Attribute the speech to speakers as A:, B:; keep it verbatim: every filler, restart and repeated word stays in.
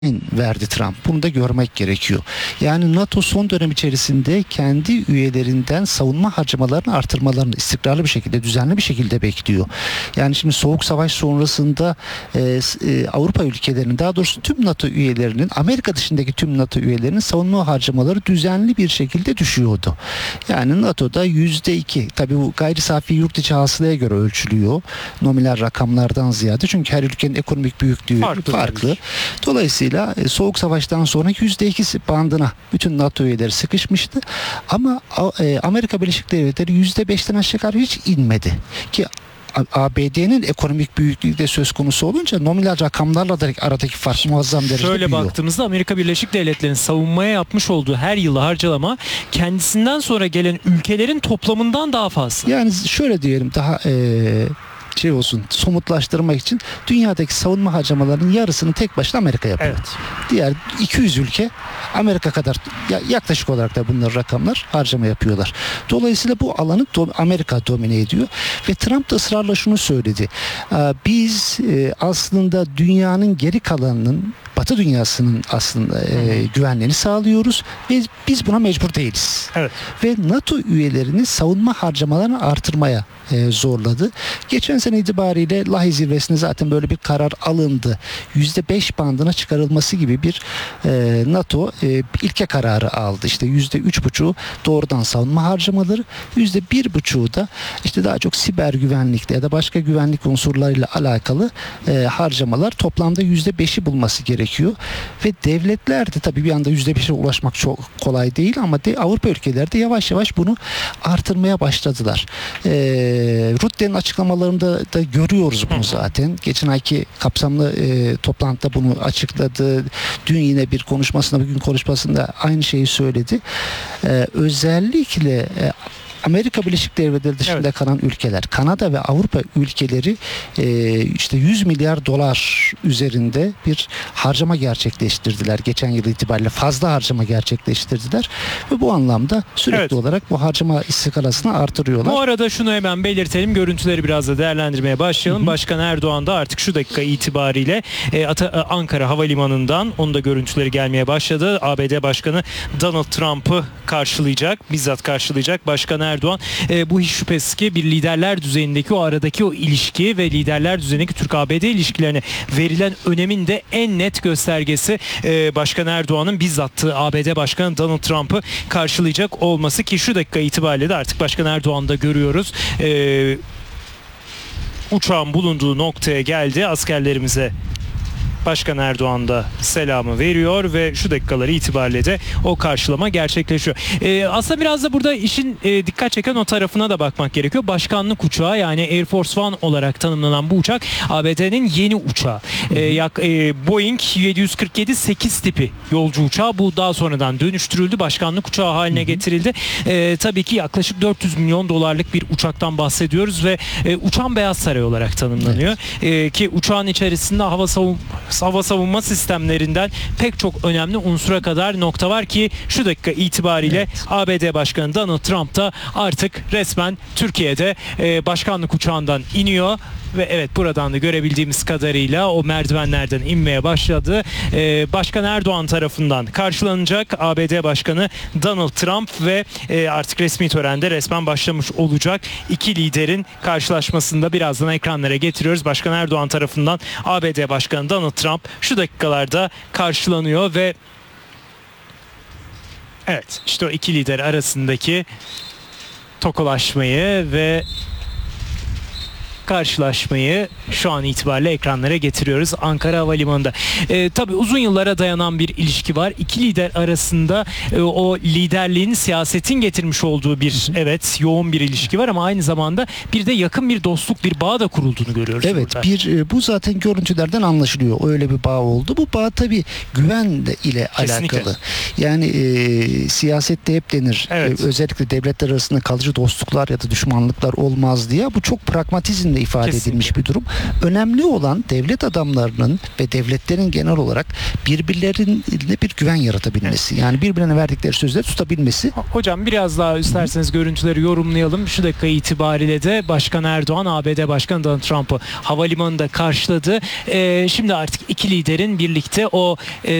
A: verdi Trump. Bunu da görmek gerekiyor. Yani NATO son dönem içerisinde kendi üyelerinden savunma harcamalarını artırmalarını istikrarlı bir şekilde, düzenli bir şekilde bekliyor. Yani şimdi Soğuk Savaş sonrasında e, e, Avrupa ülkelerinin, daha doğrusu tüm NATO üyelerinin, Amerika dışındaki tüm NATO üyelerinin savunma harcamaları düzenli bir şekilde düşüyordu. Yani NATO'da yüzde iki, tabii bu gayri safi yurt içi hasılaya göre ölçülüyor. Nominal rakamlardan ziyade. Çünkü her ülkenin ekonomik büyüklüğü farklı. farklı. Dolayısıyla Soğuk Savaş'tan sonra yüzde iki bandına bütün NATO üyeleri sıkışmıştı. Ama Amerika Birleşik Devletleri yüzde beşten aşağı hiç inmedi. Ki A B D'nin ekonomik büyüklüğü de söz konusu olunca nominal rakamlarla da aradaki fark muazzam derecede
B: Şöyle
A: büyüyor.
B: baktığımızda Amerika Birleşik Devletleri'nin savunmaya yapmış olduğu her yıl harcama kendisinden sonra gelen ülkelerin toplamından daha fazla.
A: Yani şöyle diyelim, daha ee, şey olsun, somutlaştırmak için dünyadaki savunma harcamalarının yarısını tek başına Amerika yapıyor.
B: Evet.
A: Diğer iki yüz ülke Amerika kadar, yaklaşık olarak da bunlar rakamlar, harcama yapıyorlar. Dolayısıyla bu alanı Amerika domine ediyor ve Trump da ısrarla şunu söyledi. Biz aslında dünyanın geri kalanının, Batı dünyasının aslında e, güvenliğini sağlıyoruz ve biz buna mecbur değiliz.
B: Evet.
A: Ve NATO üyelerinin savunma harcamalarını artırmaya e, zorladı. Geçen sene itibariyle Lahey Zirvesi'nde zaten böyle bir karar alındı. yüzde beş bandına çıkarılması gibi bir e, NATO e, ilke kararı aldı. İşte yüzde üç buçuğu doğrudan savunma harcamaları, yüzde bir buçuğu da işte daha çok siber güvenlikle ya da başka güvenlik unsurlarıyla alakalı e, harcamalar, toplamda yüzde beşi bulması gerekiyor. Ve devletler de tabii bir anda yüzde beşe ulaşmak çok kolay değil ama de, Avrupa ülkeleri de yavaş yavaş bunu artırmaya başladılar. Ee, Rutte'nin açıklamalarında da görüyoruz bunu zaten. Geçen ayki kapsamlı e, toplantıda bunu açıkladı. Dün yine bir konuşmasında, bugün konuşmasında aynı şeyi söyledi. Ee, özellikle e, Amerika Birleşik Devletleri dışında evet. kalan ülkeler, Kanada ve Avrupa ülkeleri e, işte yüz milyar dolar üzerinde bir harcama gerçekleştirdiler. Geçen yıl itibariyle fazla harcama gerçekleştirdiler ve bu anlamda sürekli evet. olarak bu harcama istikrarını artırıyorlar.
B: Bu arada şunu hemen belirtelim, görüntüleri biraz da değerlendirmeye başlayalım. Hı hı. Başkan Erdoğan da artık şu dakika itibariyle e, Ata, Ankara Havalimanı'ndan, onun da görüntüleri gelmeye başladı. A B D Başkanı Donald Trump'ı karşılayacak, bizzat karşılayacak. Başkan Erdoğan e, bu hiç şüphesiz ki bir liderler düzeyindeki o aradaki o ilişki ve liderler düzeyindeki Türk-A B D ilişkilerine verilen önemin de en net göstergesi. e, Başkan Erdoğan'ın bizzat A B D Başkanı Donald Trump'ı karşılayacak olması, ki şu dakika itibariyle de artık Başkan Erdoğan'ı da görüyoruz. E, uçağın bulunduğu noktaya geldi. Askerlerimize Başkan Erdoğan da selamı veriyor ve şu dakikaları itibariyle de o karşılama gerçekleşiyor. Ee, aslında biraz da burada işin e, dikkat çeken o tarafına da bakmak gerekiyor. Başkanlık uçağı, yani Air Force One olarak tanımlanan bu uçak A B D'nin yeni uçağı. Ee, yak, e, Boeing yedi yüz kırk yedi sekiz tipi yolcu uçağı. Bu daha sonradan dönüştürüldü. Başkanlık uçağı haline getirildi. Ee, tabii ki yaklaşık dört yüz milyon dolarlık bir uçaktan bahsediyoruz ve e, uçan Beyaz Saray olarak tanımlanıyor. Evet. E, ki uçağın içerisinde hava savunma hava savunma sistemlerinden pek çok önemli unsura kadar nokta var ki şu dakika itibariyle evet. A B D Başkanı Donald Trump da artık resmen Türkiye'de e, başkanlık uçağından iniyor. Ve evet, buradan da görebildiğimiz kadarıyla o merdivenlerden inmeye başladı. Ee, Başkan Erdoğan tarafından karşılanacak A B D Başkanı Donald Trump ve e, artık resmi törende resmen başlamış olacak. İki liderin karşılaşmasında birazdan ekranlara getiriyoruz. Başkan Erdoğan tarafından A B D Başkanı Donald Trump şu dakikalarda karşılanıyor ve evet, işte o iki lider arasındaki tokalaşmayı ve karşılaşmayı şu an itibariyle ekranlara getiriyoruz Ankara Havalimanı'nda. Ee, tabii uzun yıllara dayanan bir ilişki var. İki lider arasında e, o liderliğin, siyasetin getirmiş olduğu bir evet yoğun bir ilişki var ama aynı zamanda bir de yakın bir dostluk, bir bağ da kurulduğunu görüyoruz.
A: Evet,
B: burada.
A: bir bu zaten görüntülerden anlaşılıyor. Öyle bir bağ oldu. Bu bağ tabii güven ile
B: Kesinlikle.
A: alakalı. Yani e, siyasette hep denir.
B: Evet.
A: E, özellikle devletler arasında kalıcı dostluklar ya da düşmanlıklar olmaz diye. Bu çok pragmatizmle ifade
B: Kesinlikle.
A: edilmiş bir durum. Önemli olan devlet adamlarının ve devletlerin genel olarak birbirlerine bir güven yaratabilmesi. Yani birbirine verdikleri sözleri tutabilmesi.
B: Hocam biraz daha isterseniz görüntüleri yorumlayalım. Şu dakika itibariyle de Başkan Erdoğan A B D Başkanı Donald Trump'ı havalimanında karşıladı. Ee, şimdi artık iki liderin birlikte o e,